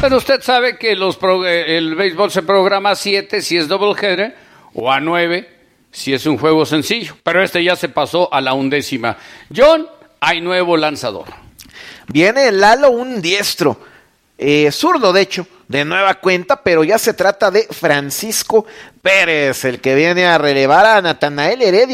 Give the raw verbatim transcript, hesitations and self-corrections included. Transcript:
Pero usted sabe que los pro, el béisbol se programa a siete si es doubleheader o a nueve si es un juego sencillo. Pero este ya se pasó a la undécima. John, hay nuevo lanzador. Viene Lalo, un diestro, eh, zurdo de hecho, de nueva cuenta, pero ya se trata de Francisco Pérez, el que viene a relevar a Natanael Heredia.